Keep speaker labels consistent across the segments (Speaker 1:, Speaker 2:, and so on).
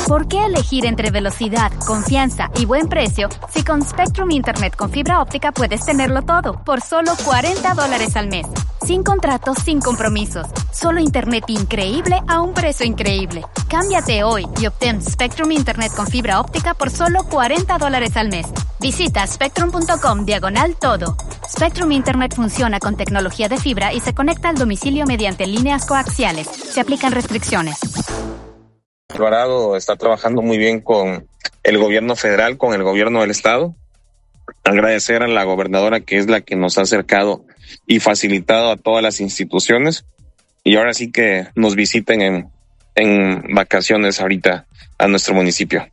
Speaker 1: ¿Por qué elegir entre velocidad, confianza y buen precio si con Spectrum Internet con fibra óptica puedes tenerlo todo por solo $40 al mes? Sin contratos, sin compromisos. Solo internet increíble a un precio increíble. Cámbiate hoy y obtén Spectrum Internet con fibra óptica por solo $40 al mes. Visita spectrum.com/todo. Spectrum Internet funciona con tecnología de fibra y se conecta al domicilio mediante líneas coaxiales. Se aplican restricciones.
Speaker 2: Alvarado está trabajando muy bien con el gobierno federal, con el gobierno del estado. Agradecer a la gobernadora, que es la que nos ha acercado y facilitado a todas las instituciones, y ahora sí que nos visiten en vacaciones ahorita a nuestro municipio.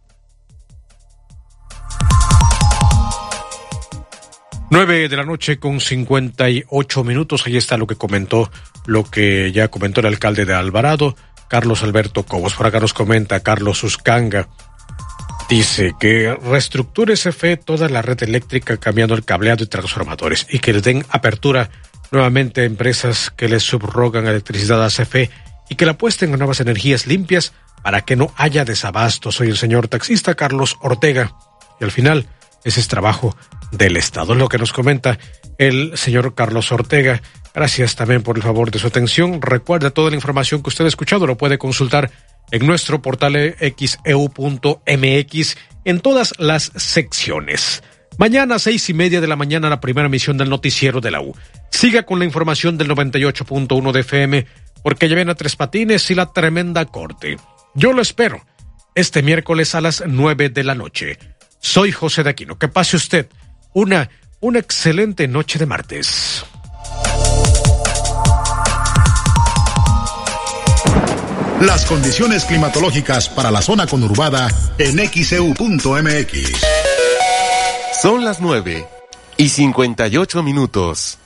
Speaker 3: 9:58 Ahí está lo que ya comentó el alcalde de Alvarado, Carlos Alberto Cobos. Por acá nos comenta Carlos Uscanga. Dice que reestructure CFE toda la red eléctrica cambiando el cableado y transformadores, y que les den apertura nuevamente a empresas que les subrogan electricidad a CFE y que la apuesten a nuevas energías limpias para que no haya desabasto. Soy el señor taxista Carlos Ortega. Y al final, ese es trabajo del Estado, lo que nos comenta el señor Carlos Ortega. Gracias también por el favor de su atención. Recuerda, toda la información que usted ha escuchado lo puede consultar en nuestro portal xeu.mx en todas las secciones. Mañana 6:30 a.m, la primera emisión del noticiero de la U. Siga con la información del 98.1 de FM, porque ya viene a Tres Patines y la tremenda corte. Yo lo espero este miércoles a las 9 de la noche. Soy José de Aquino. Que pase usted una excelente noche de martes.
Speaker 4: Las condiciones climatológicas para la zona conurbada en xeu.mx.
Speaker 5: Son las 9:58.